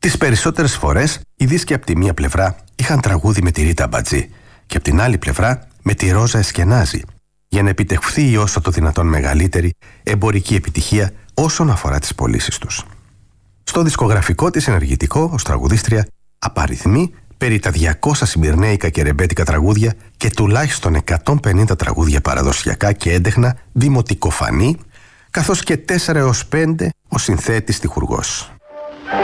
Τις περισσότερες φορές οι δίσκοι από τη μία πλευρά είχαν τραγούδι με τη Ρίτα Μπατζή και από την άλλη πλευρά με τη Ρόζα Εσκενάζη, για να επιτευχθεί η όσο το δυνατόν μεγαλύτερη εμπορική επιτυχία όσον αφορά τις πωλήσεις τους. Στο δισκογραφικό της ενεργητικό, ως τραγουδίστρια, απαριθμεί περί τα 200 σμυρνέικα και ρεμπέτικα τραγούδια και τουλάχιστον 150 τραγούδια παραδοσιακά και έντεχνα δημοτικοφανή, καθώς και 4 έως 5 ο συνθέτης στιχουργός.